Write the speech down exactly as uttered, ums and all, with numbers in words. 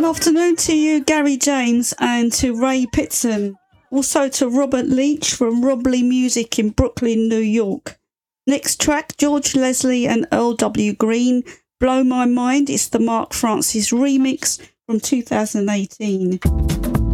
Afternoon to you, Gary James, and to Ray Pitson. Also to Robert Leach from Robley Music in Brooklyn, New York. Next track, George Leslie and Earl W. Green, Blow My Mind. It's the Mark Francis remix from two thousand eighteen.